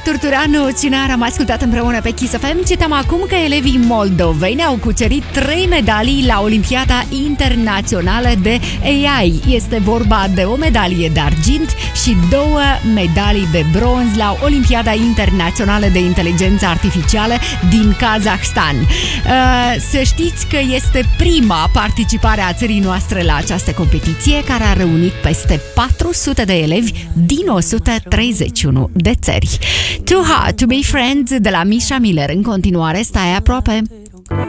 Turturanu, Cinar, am ascultat împreună pe Kiss FM. Cităm acum că elevii moldoveni au cucerit 3 medalii la Olimpiada Internațională de AI. Este vorba de o medalie de argint și 2 medalii de bronz la Olimpiada Internațională de Inteligență Artificială din Kazahstan. Să știți că este prima participare a țării noastre la această competiție, care a reunit peste 400 de elevi din 131 de țări. Too Hard to Be Friends de la Misha Miller. În continuare, stai aproape.